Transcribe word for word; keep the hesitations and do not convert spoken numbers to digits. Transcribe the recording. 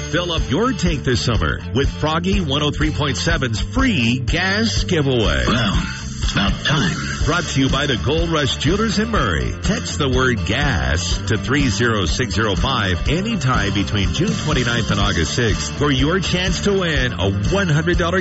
Fill up your tank this summer with Froggy one oh three point seven's free gas giveaway. Well, it's about time. Brought to you by the Gold Rush Jewelers in Murray. Text the word gas to three zero six zero five anytime between June twenty-ninth and August sixth for your chance to win a one hundred dollars